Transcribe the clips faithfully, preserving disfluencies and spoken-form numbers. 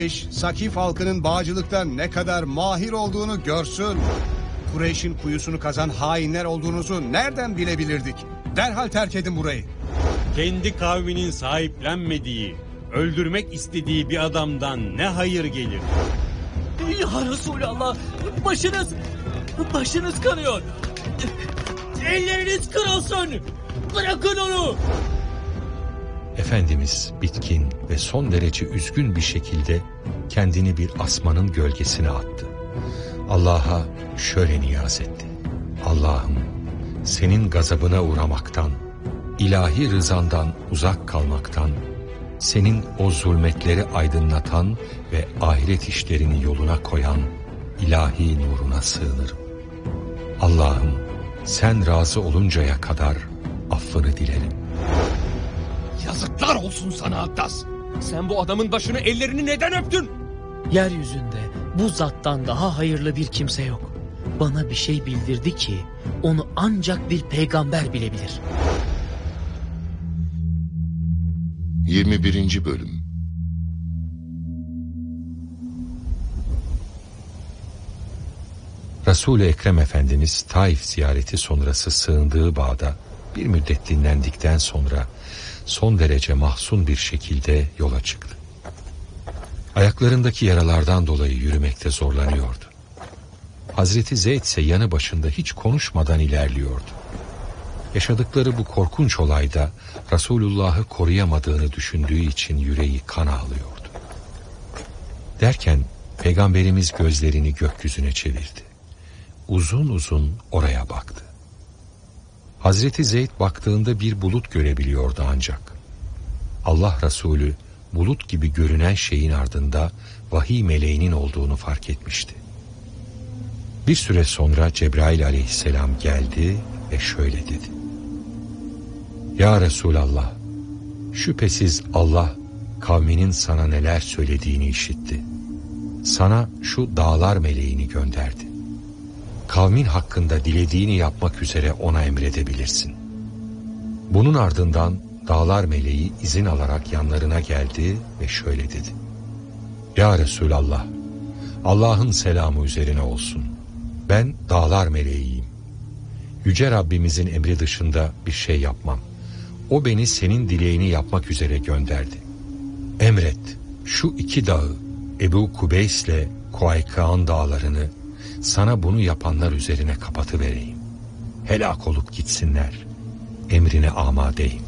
Sakif halkının bağcılıkta ne kadar mahir olduğunu görsün. Kureyş'in kuyusunu kazan hainler olduğunuzu nereden bilebilirdik? Derhal terk edin burayı. Kendi kavminin sahiplenmediği, öldürmek istediği bir adamdan ne hayır gelir? Ya Resulallah, başınız, başınız kanıyor. Elleriniz kırılsın. Bırakın onu. Efendimiz bitkin ve son derece üzgün bir şekilde kendini bir asmanın gölgesine attı. Allah'a şöyle niyaz etti: Allah'ım, senin gazabına uğramaktan, ilahi rızandan uzak kalmaktan, senin o zulmetleri aydınlatan ve ahiret işlerini yoluna koyan ilahi nuruna sığınırım. Allah'ım, sen razı oluncaya kadar affını dilerim. Yazıklar olsun sana Addas. Sen bu adamın başını, ellerini neden öptün? Yeryüzünde bu zattan daha hayırlı bir kimse yok. Bana bir şey bildirdi ki onu ancak bir peygamber bilebilir. yirmi birinci Bölüm. Resul-i Ekrem Efendimiz Taif ziyareti sonrası sığındığı bağda bir müddet dinlendikten sonra son derece mahzun bir şekilde yola çıktı. Ayaklarındaki yaralardan dolayı yürümekte zorlanıyordu. Hazreti Zeyd ise yanı başında hiç konuşmadan ilerliyordu. Yaşadıkları bu korkunç olayda Resulullah'ı koruyamadığını düşündüğü için yüreği kan ağlıyordu. Derken Peygamberimiz gözlerini gökyüzüne çevirdi. Uzun uzun oraya baktı. Hazreti Zeyd baktığında bir bulut görebiliyordu ancak. Allah Resulü bulut gibi görünen şeyin ardında vahiy meleğinin olduğunu fark etmişti. Bir süre sonra Cebrail aleyhisselam geldi ve şöyle dedi: Ya Resulallah, şüphesiz Allah kavminin sana neler söylediğini işitti. Sana şu dağlar meleğini gönderdi. Kavmin hakkında dilediğini yapmak üzere ona emredebilirsin. Bunun ardından dağlar meleği izin alarak yanlarına geldi ve şöyle dedi: Ya Resulallah, Allah'ın selamı üzerine olsun. Ben dağlar meleğiyim. Yüce Rabbimizin emri dışında bir şey yapmam. O beni senin dileğini yapmak üzere gönderdi. Emret, şu iki dağı, Ebu Kubeys ile Kuaykaan dağlarını sana bunu yapanlar üzerine kapatıvereyim. Helak olup gitsinler. Emrine amadeyim.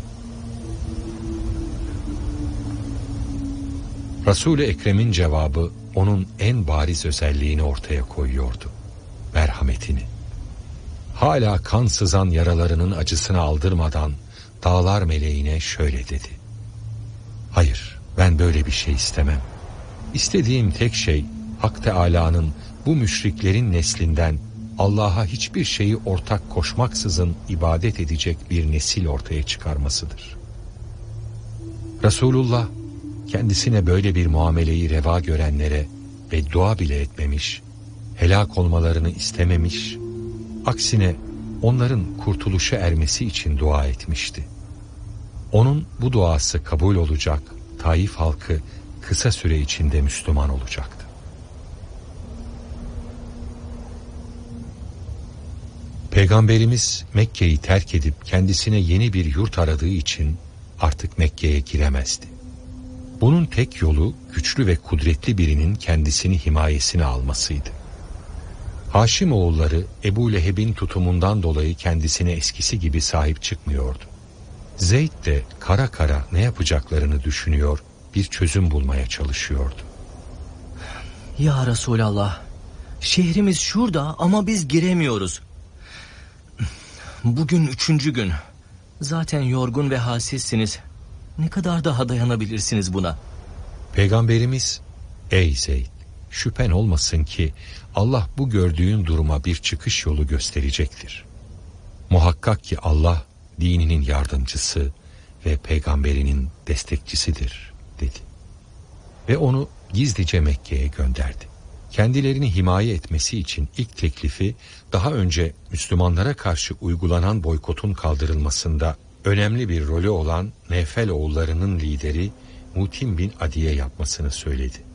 Resul-i Ekrem'in cevabı onun en bariz özelliğini ortaya koyuyordu: merhametini. Hala kan sızan yaralarının acısını aldırmadan dağlar meleğine şöyle dedi: Hayır, ben böyle bir şey istemem. İstediğim tek şey Hak Teâlâ'nın bu müşriklerin neslinden Allah'a hiçbir şeyi ortak koşmaksızın ibadet edecek bir nesil ortaya çıkarmasıdır. Resulullah kendisine böyle bir muameleyi reva görenlere beddua bile etmemiş, helak olmalarını istememiş, aksine onların kurtuluşa ermesi için dua etmişti. Onun bu duası kabul olacak, Taif halkı kısa süre içinde Müslüman olacaktı. Peygamberimiz Mekke'yi terk edip kendisine yeni bir yurt aradığı için artık Mekke'ye giremezdi. Bunun tek yolu güçlü ve kudretli birinin kendisini himayesine almasıydı. Haşim oğulları Ebu Leheb'in tutumundan dolayı kendisine eskisi gibi sahip çıkmıyordu. Zeyd de kara kara ne yapacaklarını düşünüyor, bir çözüm bulmaya çalışıyordu. Ya Resulallah, şehrimiz şurada ama biz giremiyoruz. Bugün üçüncü gün. Zaten yorgun ve halsizsiniz. Ne kadar daha dayanabilirsiniz buna? Peygamberimiz, ey Zeyd, şüphen olmasın ki Allah bu gördüğün duruma bir çıkış yolu gösterecektir. Muhakkak ki Allah dininin yardımcısı ve peygamberinin destekçisidir, dedi. Ve onu gizlice Mekke'ye gönderdi. Kendilerini himaye etmesi için ilk teklifi daha önce Müslümanlara karşı uygulanan boykotun kaldırılmasında önemli bir rolü olan Nevfel oğullarının lideri Mutim bin Adi'ye yapmasını söyledi.